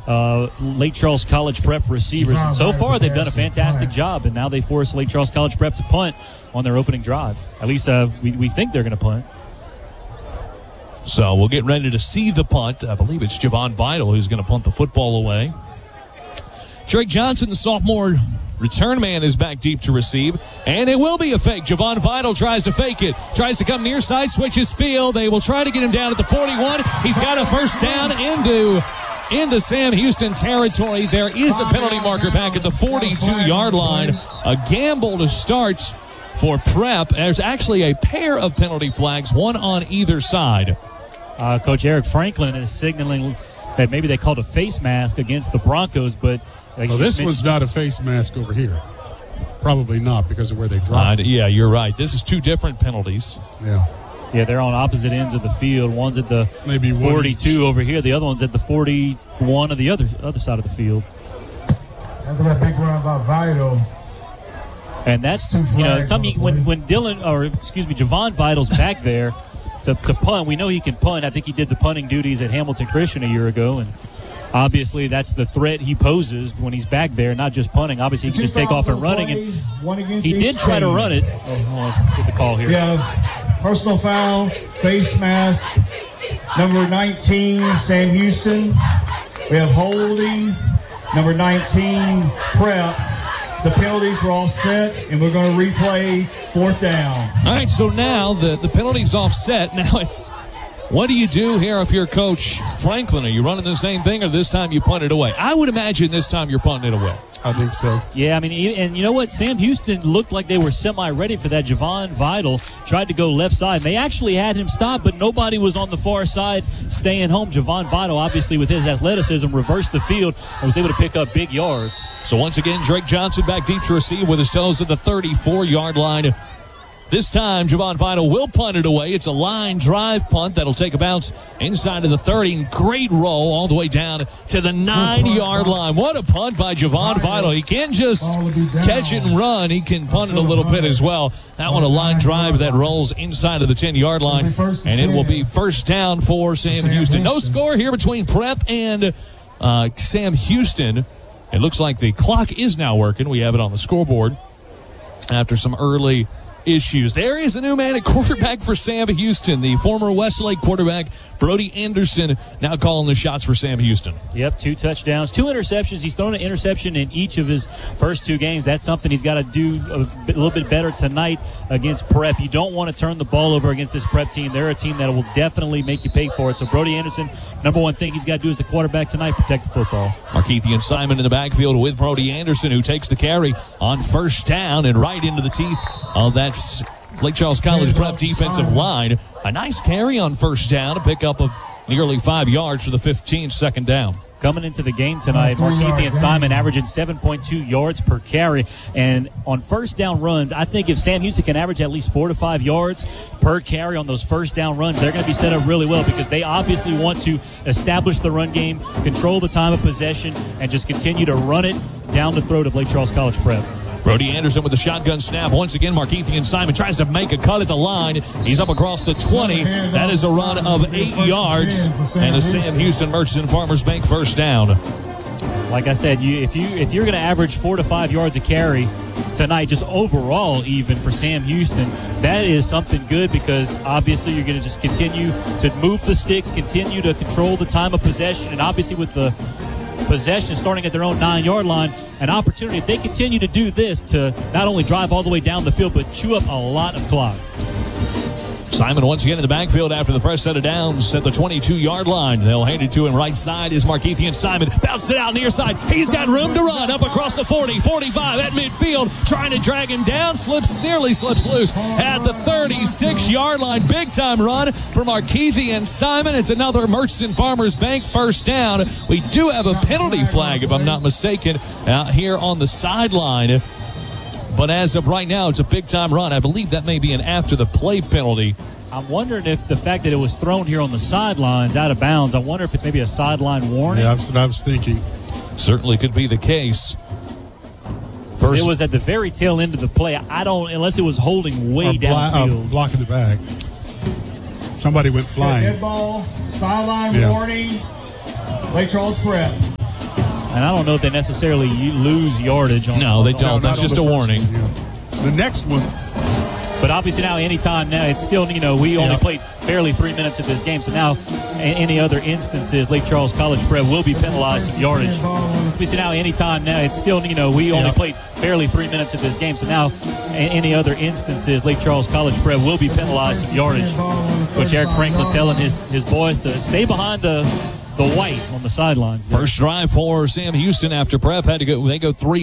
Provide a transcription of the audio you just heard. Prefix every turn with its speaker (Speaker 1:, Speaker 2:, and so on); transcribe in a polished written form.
Speaker 1: Lake Charles College Prep receivers. And so far, they've done a fantastic job, and now they force Lake Charles College Prep to punt on their opening drive. At least we think they're going to punt.
Speaker 2: So we'll get ready to see the punt. I believe it's Javon Vital who's going to punt the football away. Drake Johnson, the sophomore return man, is back deep to receive, and it will be a fake. Javon Vital tries to fake it, tries to come near side, switches field. They will try to get him down at the 41. He's got a first down into Sam Houston territory. There is a penalty marker back at the 42-yard line. A gamble to start for Prep. There's actually a pair of penalty flags, one on either side.
Speaker 1: Coach Eric Franklin is signaling that maybe they called a face mask against the Broncos, but
Speaker 3: this was not a face mask over here. Probably not because of where they dropped.
Speaker 2: Yeah, you're right. This is two different penalties.
Speaker 1: Yeah, they're on opposite ends of the field. One's at the
Speaker 3: maybe
Speaker 1: 42 over here. The other one's at the 41 of the other side of the field.
Speaker 4: After that big run by Vital.
Speaker 1: And that's something when Javon Vital's back there to punt. We know he can punt. I think he did the punting duties at Hamilton Christian a year ago, and obviously that's the threat he poses when he's back there, not just punting. Obviously he can just take off and running, and he did try to run it. Let's get the call here.
Speaker 4: Yeah, personal foul, face mask, number 19, Sam Houston. We have holding, number 19, Prep. The penalties were all set, and we're going to replay fourth down.
Speaker 2: All right, so now the penalty's offset. Now it's, what do you do here if you're Coach Franklin? Are you running the same thing, or this time you punt it away? I would imagine this time you're punting it away.
Speaker 3: I think so.
Speaker 1: Yeah, I mean, and you know what? Sam Houston looked like they were semi-ready for that. Javon Vital tried to go left side. They actually had him stopped, but nobody was on the far side staying home. Javon Vital, obviously, with his athleticism, reversed the field and was able to pick up big yards.
Speaker 2: So once again, Drake Johnson back deep to receive with his toes at the 34-yard line. This time, Javon Vital will punt it away. It's a line drive punt that'll take a bounce inside of the 30. Great roll all the way down to the 9-yard line. What a punt by Javon Vital. He can't just catch it and run. He can punt it a little bit as well. That one, a line drive that rolls inside of the 10-yard line, and it will be first down for Sam Houston. No score here between Prep and Sam Houston. It looks like the clock is now working. We have it on the scoreboard after some early issues. There is a new man at quarterback for Sam Houston. The former Westlake quarterback, Brody Anderson, now calling the shots for Sam Houston.
Speaker 1: Yep, 2 touchdowns, 2 interceptions. He's thrown an interception in each of his first 2 games. That's something he's got to do a little bit better tonight against Prep. You don't want to turn the ball over against this Prep team. They're a team that will definitely make you pay for it. So Brody Anderson, number one thing he's got to do as the quarterback tonight, protect the football.
Speaker 2: Markeithian Simon in the backfield with Brody Anderson, who takes the carry on first down and right into the teeth of that Lake Charles College Prep defensive line. A nice carry on first down, a pickup of nearly 5 yards for the 15th second down.
Speaker 1: Coming into the game tonight, Markeithian Simon averaging 7.2 yards per carry. And on first down runs, I think if Sam Houston can average at least 4 to 5 yards per carry on those first down runs, they're going to be set up really well because they obviously want to establish the run game, control the time of possession, and just continue to run it down the throat of Lake Charles College Prep.
Speaker 2: Brody Anderson with the shotgun snap. Once again, Markeithian Simon tries to make a cut at the line. He's up across the 20. That is a run of 8 yards. And a Sam Houston Merchant Farmers Bank first down.
Speaker 1: Like I said, if you're going to average 4 to 5 yards a carry tonight, just overall even for Sam Houston, that is something good because obviously you're going to just continue to move the sticks, continue to control the time of possession, and obviously with the possession starting at their own 9-yard line, an opportunity if they continue to do this to not only drive all the way down the field but chew up a lot of clock.
Speaker 2: Simon once again in the backfield after the first set of downs at the 22-yard line. They'll hand it to him right side is Markeithian Simon. Bounces it out near side. He's got room to run up across the 40, 45 at midfield. Trying to drag him down. Nearly slips loose at the 36-yard line. Big time run for Markeithian Simon. It's another Murchison Farmers Bank first down. We do have a penalty flag, if I'm not mistaken, out here on the sideline. But as of right now, it's a big-time run. I believe that may be an after-the-play penalty.
Speaker 1: I'm wondering if the fact that it was thrown here on the sidelines out of bounds, I wonder if it's maybe a sideline warning.
Speaker 3: Yeah, that's what I was thinking.
Speaker 2: Certainly could be the case.
Speaker 1: It was at the very tail end of the play. Unless it was holding way downfield.
Speaker 3: Blocking the back. Somebody went flying.
Speaker 4: Dead ball, sideline warning, Lake Charles Prep.
Speaker 1: And I don't know if they necessarily lose yardage on.
Speaker 2: No, they don't.
Speaker 3: No,
Speaker 2: That's
Speaker 3: not on
Speaker 2: just
Speaker 3: the
Speaker 2: a
Speaker 3: first
Speaker 2: warning.
Speaker 3: one, yeah. The next one,
Speaker 1: But obviously now, anytime now, it's still, we only played barely 3 minutes of this game. So now, in any other instances, Lake Charles College Prep will be penalized some yardage. Obviously now, anytime now, it's still, we only played barely 3 minutes of this game. So now, in any other instances, Lake Charles College Prep will be penalized some yardage. Coach Eric Franklin telling his boys to stay behind the white on the sidelines there.
Speaker 2: First drive for Sam Houston after prep. They go 3